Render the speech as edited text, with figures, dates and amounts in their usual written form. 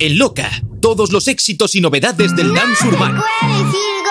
En Loca, todos los éxitos y novedades del dance urbano.